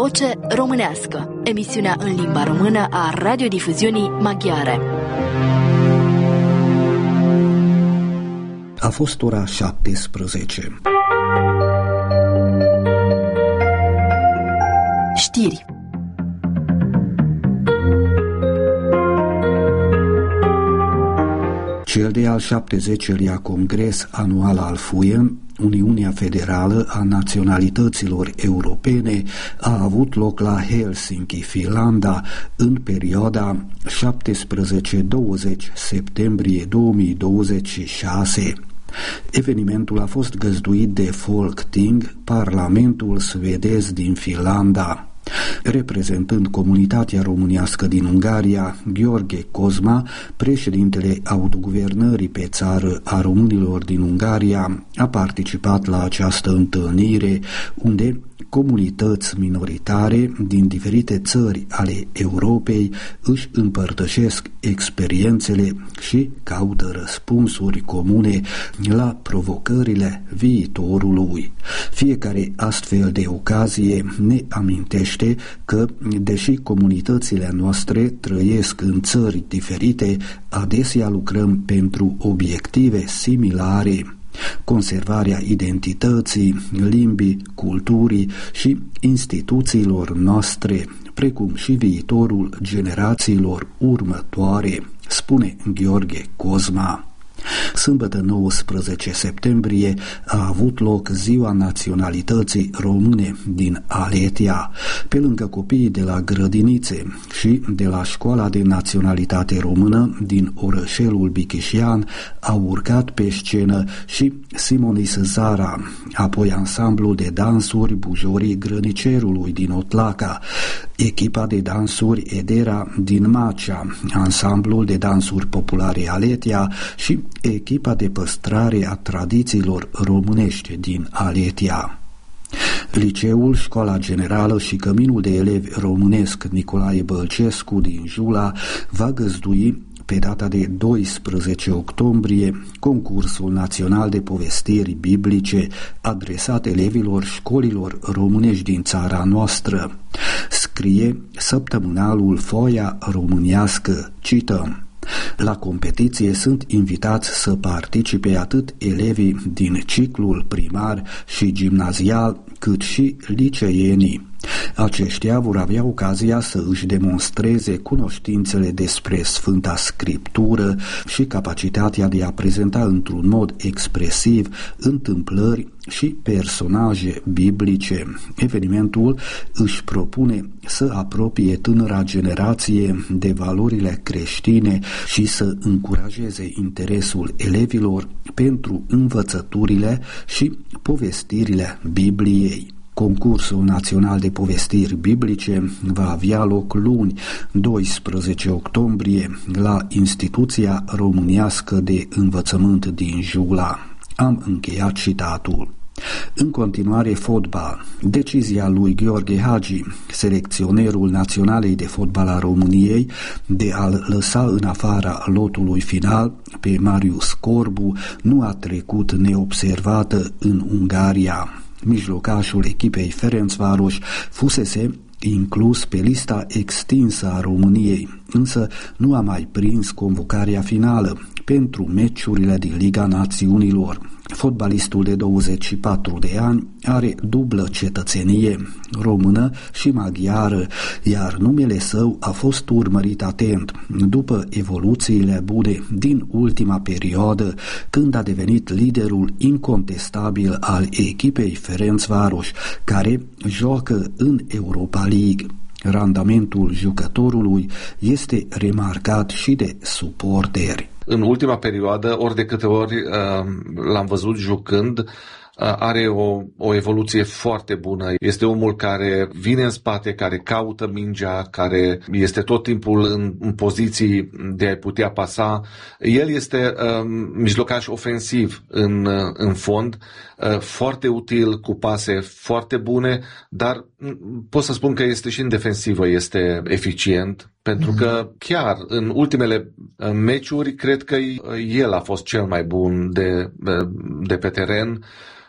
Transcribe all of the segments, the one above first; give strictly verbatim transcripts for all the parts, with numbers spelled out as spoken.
Voce Românească, emisiunea în limba română a radiodifuziunii maghiare. A fost ora șaptesprezece. Știri. Cel de-al șaptezecelea Congres Anual al F U E, Uniunea Federală a Naționalităților Europene, a avut loc la Helsinki, Finlanda, în perioada șaptesprezece douăzeci septembrie două mii douăzeci și șase. Evenimentul a fost găzduit de Folketing, Parlamentul suedez din Finlanda. Reprezentând comunitatea românească din Ungaria, Gheorghe Cozma, președintele autoguvernării pe țară a românilor din Ungaria, a participat la această întâlnire, unde comunități minoritare din diferite țări ale Europei își împărtășesc experiențele și caută răspunsuri comune la provocările viitorului. Fiecare astfel de ocazie ne amintește că, deși comunitățile noastre trăiesc în țări diferite, adesea lucrăm pentru obiective similare: conservarea identității, limbii, culturii și instituțiilor noastre, precum și viitorul generațiilor următoare, spune Gheorghe Cozma. Sâmbătă nouăsprezece septembrie a avut loc Ziua Naționalității Române din Aletia. Pe lângă copiii de la grădinițe și de la Școala de Naționalitate Română din orășelul Bichișian au urcat pe scenă și Simonis Zara, apoi ansamblul de dansuri Bujorii Grănicerului din Otlaca, echipa de dansuri Edera din Macea, ansamblul de dansuri populare Aletia și echipa de păstrare a tradițiilor românești din Aletia. Liceul, Școala Generală și Căminul de Elevi Românesc Nicolae Bălcescu din Jula va găzdui pe data de doisprezece octombrie concursul național de povestiri biblice adresat elevilor școlilor românești din țara noastră. Scrie săptămânalul Foaia Românească, cităm: la competiție sunt invitați să participe atât elevii din ciclul primar și gimnazial, cât și liceenii. Aceștia vor avea ocazia să își demonstreze cunoștințele despre Sfânta Scriptură și capacitatea de a prezenta într-un mod expresiv întâmplări și personaje biblice. Evenimentul își propune să apropie tânăra generație de valorile creștine și să încurajeze interesul elevilor pentru învățăturile și povestirile Bibliei. Concursul național de povestiri biblice va avea loc luni, doisprezece octombrie, la Instituția Românească de Învățământ din Jula. Am încheiat citatul. În continuare, fotbal. Decizia lui Gheorghe Hagi, selecționerul Naționalei de Fotbal a României, de a-l lăsa în afara lotului final pe Marius Corbu, nu a trecut neobservată în Ungaria. Mijlocașul echipei Ferencvaros fusese inclus pe lista extinsă a României, însă nu a mai prins convocarea finală pentru meciurile din Liga Națiunilor. Fotbalistul de douăzeci și patru de ani are dublă cetățenie, română și maghiară, iar numele său a fost urmărit atent după evoluțiile bune din ultima perioadă, când a devenit liderul incontestabil al echipei Ferencvaros, care joacă în Europa League. Randamentul jucătorului este remarcat și de suporteri. În ultima perioadă, ori de câte ori uh, l-am văzut jucând, uh, are o, o evoluție foarte bună. Este omul care vine în spate, care caută mingea, care este tot timpul în, în poziții de a putea pasa. El este uh, mijlocaș ofensiv în, uh, în fond, uh, foarte util, cu pase foarte bune, dar pot să spun că este și în defensivă, este eficient, pentru mm. că chiar în ultimele meciuri cred că el a fost cel mai bun de, de pe teren.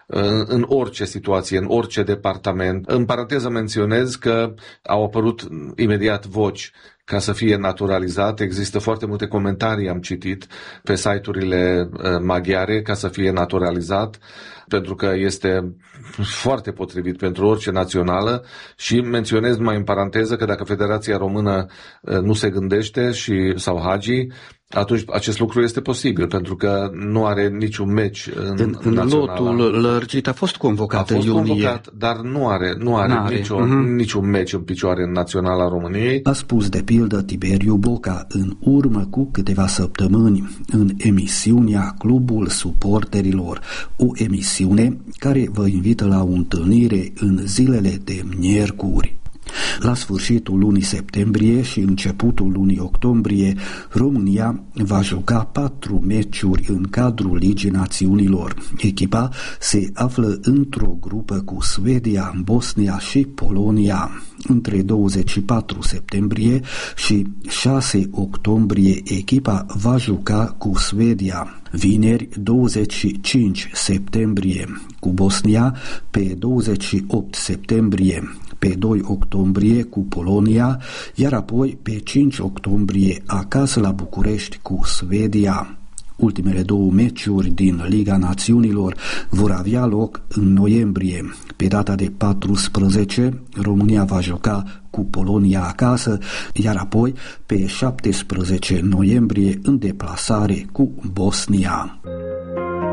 în orice situație, în orice departament. În paranteză menționez că au apărut imediat voci ca să fie naturalizat. Există foarte multe comentarii, am citit, pe site-urile maghiare ca să fie naturalizat, pentru că este foarte potrivit pentru orice națională și menționez numai în paranteză că dacă Federația Română nu se gândește și sau Hagi, atunci acest lucru este posibil, pentru că nu are niciun meci în, în, în lotul lărgit. A fost convocat în iunie. A fost convocat, iunie. dar nu are, nu are, are. Nicio, uh-huh. niciun meci în picioare în Naționala României. A spus de pildă Tiberiu Boca în urmă cu câteva săptămâni în emisiunea Clubul Suporterilor, o emisiune care vă invită la o întâlnire în zilele de miercuri. La sfârșitul lunii septembrie și începutul lunii octombrie, România va juca patru meciuri în cadrul Ligii Națiunilor. Echipa se află într-o grupă cu Suedia, Bosnia și Polonia. Între douăzeci și patru septembrie și șase octombrie, echipa va juca cu Suedia. Vineri, douăzeci și cinci septembrie, cu Bosnia, pe douăzeci și opt septembrie, pe doi octombrie cu Polonia, iar apoi pe cinci octombrie acasă la București cu Suedia. Ultimele două meciuri din Liga Națiunilor vor avea loc în noiembrie. Pe data de paisprezece, România va juca cu Polonia acasă, iar apoi pe șaptesprezece noiembrie în deplasare cu Bosnia.